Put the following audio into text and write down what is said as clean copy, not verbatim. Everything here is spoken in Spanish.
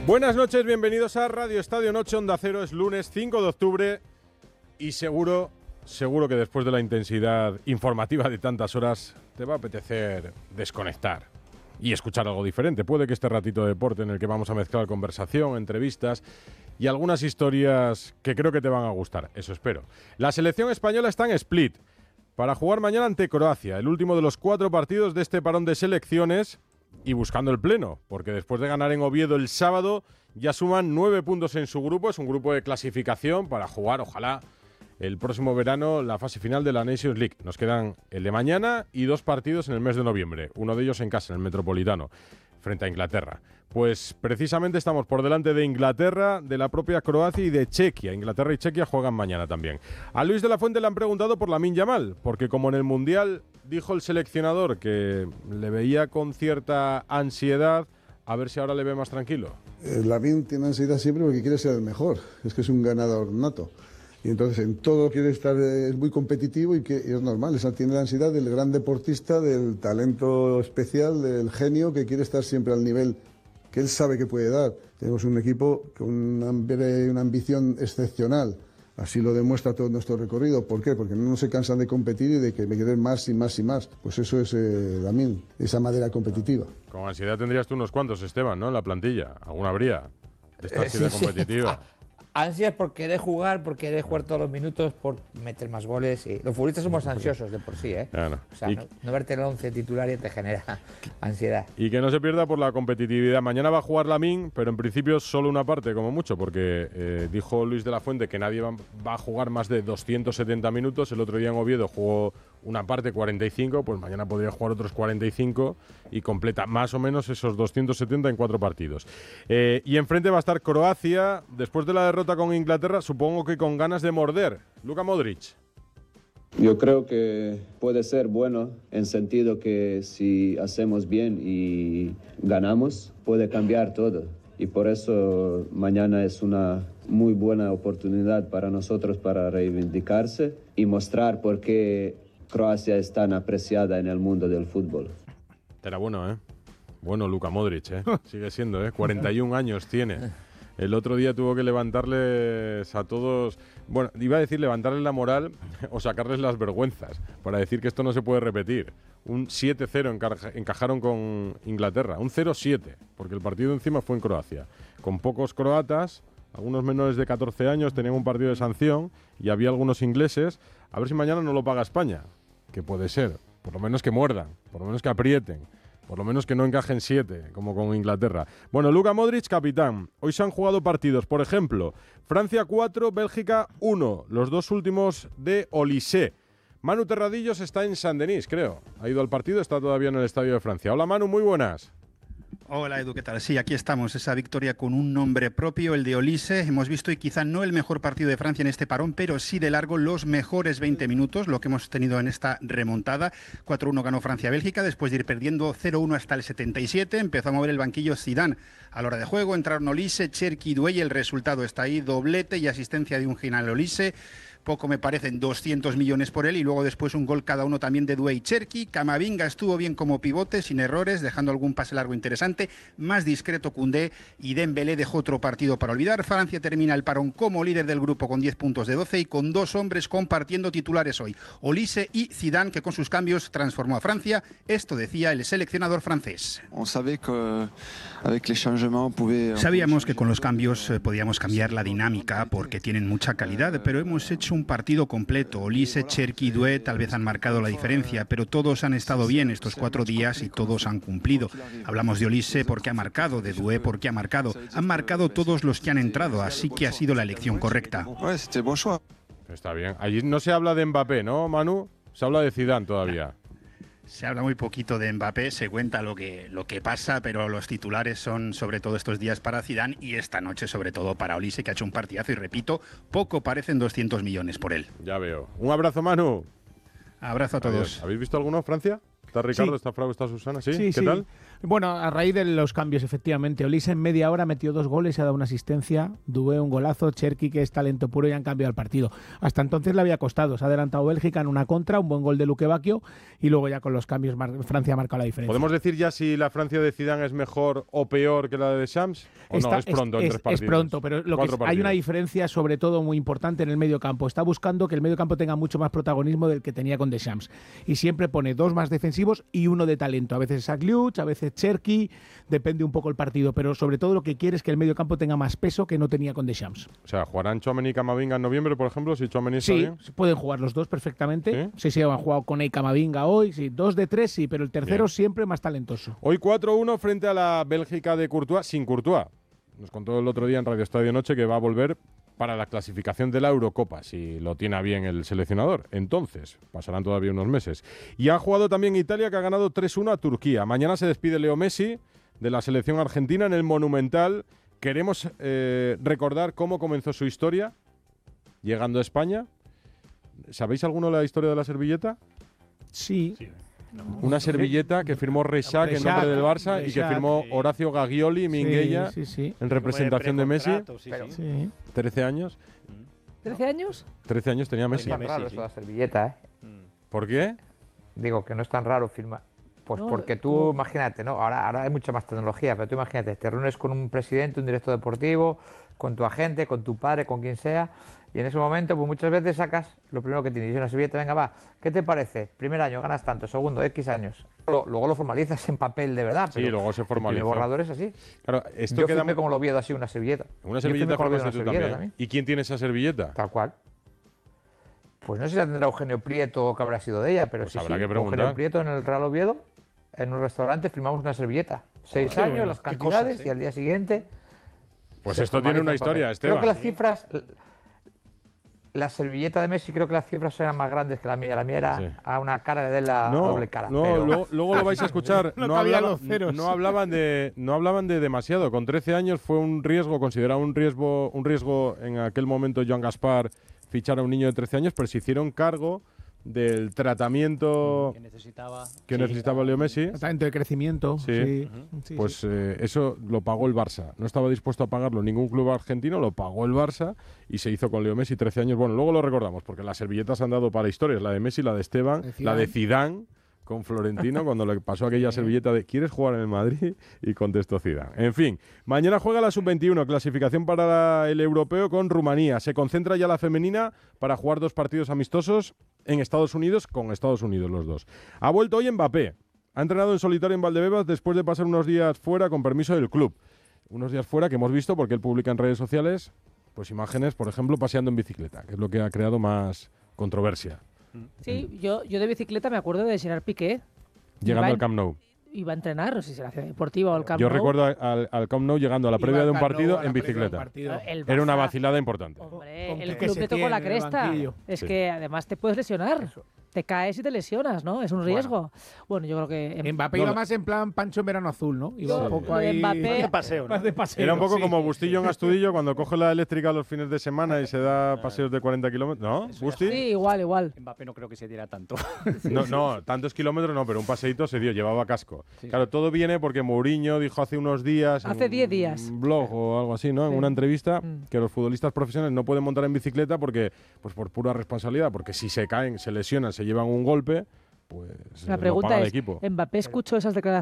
Buenas noches, bienvenidos a Radio Estadio Noche Onda Cero. Es lunes 5 de octubre y seguro que después de la intensidad informativa de tantas horas te va a apetecer desconectar y escuchar algo diferente. Puede que este ratito de deporte en el que vamos a mezclar conversación, entrevistas y algunas historias que creo que te van a gustar, eso espero. La selección española está en Split para jugar mañana ante Croacia, el último de los 4 partidos de este parón de selecciones y buscando el pleno, porque después de ganar en Oviedo el sábado ya suman 9 puntos en su grupo. Es un grupo de clasificación para jugar, ojalá, el próximo verano la fase final de la Nations League. Nos quedan el de mañana y 2 partidos en el mes de noviembre, uno de ellos en casa, en el Metropolitano, frente a Inglaterra. Pues precisamente estamos por delante de Inglaterra, de la propia Croacia y de Chequia. Inglaterra y Chequia juegan mañana también. A Luis de la Fuente le han preguntado por Lamine Yamal, porque como en el Mundial dijo el seleccionador que le veía con cierta ansiedad, a ver si ahora le ve más tranquilo. Lamine tiene ansiedad siempre porque quiere ser el mejor, es que es un ganador nato. Y entonces en todo quiere estar, es muy competitivo y es normal, tiene la ansiedad del gran deportista, del talento especial, del genio que quiere estar siempre al nivel que él sabe que puede dar. Tenemos un equipo con una ambición excepcional, así lo demuestra todo nuestro recorrido. ¿Por qué? Porque no se cansan de competir y de que me quieren más y más y más. Pues eso es Lamine, esa madera competitiva. Con ansiedad tendrías tú unos cuantos, Esteban, ¿no? En la plantilla, alguna habría, de esta ansiedad competitiva. Ansias por querer jugar todos los minutos, por meter más goles. Y los futbolistas somos ansiosos de por sí, ¿eh? Claro. O sea, no verte en el 11 titular ya te genera ansiedad. Y que no se pierda por la competitividad. Mañana va a jugar Lamine, pero en principio solo una parte, como mucho, porque dijo Luis de la Fuente que nadie va a jugar más de 270 minutos. El otro día en Oviedo jugó una parte, 45, pues mañana podría jugar otros 45 y completa más o menos esos 270 en 4 partidos. Y enfrente va a estar Croacia, después de la derrota con Inglaterra, supongo que con ganas de morder. Luka Modric. Yo creo que puede ser bueno en sentido que si hacemos bien y ganamos, puede cambiar todo. Y por eso mañana es una muy buena oportunidad para nosotros para reivindicarse y mostrar por qué Croacia es tan apreciada en el mundo del fútbol. Era bueno, ¿eh? Bueno, Luka Modric, ¿eh? Sigue siendo, ¿eh? 41 años tiene. El otro día tuvo que levantarles a todos, bueno, iba a decir levantarles la moral o sacarles las vergüenzas para decir que esto no se puede repetir. Un 7-0 encajaron con Inglaterra, un 0-7, porque el partido encima fue en Croacia. Con pocos croatas, algunos menores de 14 años, tenían un partido de sanción y había algunos ingleses. A ver si mañana no lo paga España, que puede ser. Por lo menos que muerdan, por lo menos que aprieten. Por lo menos que no encajen 7, como con Inglaterra. Bueno, Luka Modric, capitán. Hoy se han jugado partidos, por ejemplo, Francia 4, Bélgica 1. Los 2 últimos de Olysée. Manu Terradillos está en Saint-Denis, creo. Ha ido al partido, está todavía en el Estadio de Francia. Hola Manu, muy buenas. Hola Edu, ¿qué tal? Sí, aquí estamos, esa victoria con un nombre propio, el de Olysée. Hemos visto, y quizá no el mejor partido de Francia en este parón, pero sí de largo los mejores 20 minutos, lo que hemos tenido en esta remontada. 4-1 ganó Francia-Bélgica, después de ir perdiendo 0-1 hasta el 77. Empezó a mover el banquillo Zidane a la hora de juego. Entraron Olysée, Cherki y Doué y el resultado está ahí, doblete y asistencia de un Ginal Olysée. Poco me parecen, 200 millones por él, y luego después un gol cada uno también de Doué y Cherki. Camavinga estuvo bien como pivote, sin errores, dejando algún pase largo interesante. Más discreto Koundé, y Dembélé dejó otro partido para olvidar. Francia termina el parón como líder del grupo con 10 puntos de 12 y con 2 hombres compartiendo titulares hoy, Olysée y Zidane, que con sus cambios transformó a Francia. Esto decía el seleccionador francés. Sabíamos que con los cambios podíamos cambiar la dinámica porque tienen mucha calidad, pero hemos hecho un partido completo. Olysée, Cherki y Doué tal vez han marcado la diferencia, pero todos han estado bien estos 4 días y todos han cumplido. Hablamos de Olysée porque ha marcado, de Doué porque ha marcado. Han marcado todos los que han entrado, así que ha sido la elección correcta. Está bien. Allí no se habla de Mbappé, ¿no, Manu? Se habla de Zidane todavía. Se habla muy poquito de Mbappé, se cuenta lo que pasa, pero los titulares son sobre todo estos días para Zidane y esta noche sobre todo para Olysée, que ha hecho un partidazo y repito, poco parecen 200 millones por él. Ya veo. Un abrazo, Manu. Abrazo a todos. Adiós. ¿Habéis visto alguno, Francia? ¿Está Ricardo, sí. está Frau, está Susana? ¿Sí? Sí, ¿Qué tal? Bueno, a raíz de los cambios, efectivamente. Olise en media hora metió 2 goles y ha dado una asistencia. Dubé un golazo. Cherki, que es talento puro, y han cambiado el partido. Hasta entonces le había costado. Se ha adelantado Bélgica en una contra, un buen gol de Luque Bacchio, y luego ya con los cambios Francia ha marcado la diferencia. ¿Podemos decir ya si la Francia de Zidane es mejor o peor que la de Deschamps? ¿O no? Es pronto en 3 partidos. Es pronto, pero hay una diferencia sobre todo muy importante en el medio campo. Está buscando que el medio campo tenga mucho más protagonismo del que tenía con Deschamps. Y siempre pone 2 más defensivos y 1 de talento. A veces Sagliuc, a veces Cherki, depende un poco el partido, pero sobre todo lo que quiere es que el medio campo tenga más peso que no tenía con Deschamps. O sea, ¿jugarán Tchouaméni y Camavinga en noviembre, por ejemplo, si Tchouaméni está bien? Sí, pueden jugar los dos perfectamente. Sí, han jugado con y Camavinga hoy, sí, 2 de 3, sí, pero el tercero siempre más talentoso. Hoy 4-1 frente a la Bélgica de Courtois, sin Courtois. Nos contó el otro día en Radio Estadio Noche que va a volver para la clasificación de la Eurocopa, si lo tiene a bien el seleccionador. Entonces, pasarán todavía unos meses. Y ha jugado también Italia, que ha ganado 3-1 a Turquía. Mañana se despide Leo Messi de la selección argentina en el Monumental. Queremos recordar cómo comenzó su historia llegando a España. ¿Sabéis alguno la historia de la servilleta? Sí. Una servilleta que firmó Reixac en nombre del Barça y que firmó Horacio Gagioli y Minguella en representación de Messi. 13 años. ¿13 años? 13 años tenía Messi. No es tan raro eso de la servilleta, ¿Por qué? Digo que no es tan raro firmar. Pues porque tú, imagínate, ¿no? Ahora hay mucha más tecnología, pero tú imagínate, te reúnes con un presidente, un director deportivo, con tu agente, con tu padre, con quien sea, y en ese momento, pues muchas veces sacas lo primero que tienes, y una servilleta, venga, va, ¿qué te parece? Primer año ganas tanto, segundo, X años. Luego lo formalizas en papel de verdad, pero sí, luego se formaliza. El borrador es así. Claro, esto yo queda firmé como lo Oviedo así, una servilleta. Una servilleta firmaste tú también. ¿Y quién tiene esa servilleta? Tal cual. Pues no sé si la tendrá Eugenio Prieto o qué habrá sido de ella, pero pues sí, habrá que preguntar. Eugenio Prieto en el Real Oviedo, en un restaurante, firmamos una servilleta. 6 años, bueno, las cantidades, cosas, y al día siguiente... Pues esto tiene una historia, Esteban. Creo que las cifras... La servilleta de Messi, creo que las cifras eran más grandes que la mía. La mía era a una cara de la doble cara. No, pero... luego lo vais a escuchar. no hablaban de demasiado. Con 13 años fue un riesgo, considerado un riesgo en aquel momento Joan Gaspar fichar a un niño de 13 años, pero se hicieron cargo del tratamiento que necesitaba Leo Messi. Tratamiento de crecimiento. Sí. Pues eso lo pagó el Barça. No estaba dispuesto a pagarlo ningún club argentino, lo pagó el Barça y se hizo con Leo Messi 13 años. Bueno, luego lo recordamos porque las servilletas han dado para historias. La de Messi, la de Esteban, la de Zidane con Florentino cuando le pasó aquella servilleta de ¿quieres jugar en el Madrid? Y contestó Zidane. En fin, mañana juega la Sub-21, clasificación para el europeo con Rumanía. Se concentra ya la femenina para jugar 2 partidos amistosos en Estados Unidos, con Estados Unidos los 2. Ha vuelto hoy Mbappé. Ha entrenado en solitario en Valdebebas después de pasar unos días fuera con permiso del club. Unos días fuera que hemos visto porque él publica en redes sociales pues imágenes, por ejemplo, paseando en bicicleta, que es lo que ha creado más controversia. Sí, yo de bicicleta me acuerdo de Gerard Piqué. Llegando al Camp Nou. Iba a entrenar, no sé si era la ciudad deportiva o al Camp Nou. Yo recuerdo al Camp Nou llegando a la previa de un partido en bicicleta. Era una vacilada importante. Hombre, el club te tocó la cresta. Es que además te puedes lesionar. Te caes y te lesionas, ¿no? Es un riesgo. Bueno, yo creo que... Mbappé iba más en plan Pancho en verano azul, ¿no? Iba un poco ahí... Mbappé, más de paseo. Era un poco como Bustillo en Astudillo cuando coge la eléctrica los fines de semana y se da paseos de 40 kilómetros. ¿No, Busti? Sí, igual. Mbappé no creo que se diera tanto. No, tantos kilómetros no, pero un paseíto se dio, llevaba casco. Claro, todo viene porque Mourinho dijo hace unos días... Hace 10 días. Un blog o algo así, ¿no? En una entrevista que los futbolistas profesionales no pueden montar en bicicleta porque, pues por pura responsabilidad, porque si se caen, se lesionan, se llevan un golpe, pues la pregunta lo paga el es, equipo. ¿Mbappé escuchó esas declaraciones